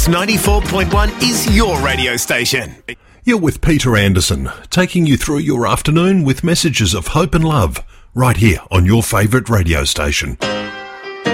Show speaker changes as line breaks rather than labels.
Hits 94.1 is your radio station.
You're with Peter Anderson, taking you through your afternoon with messages of hope and love, right here on your favourite radio station.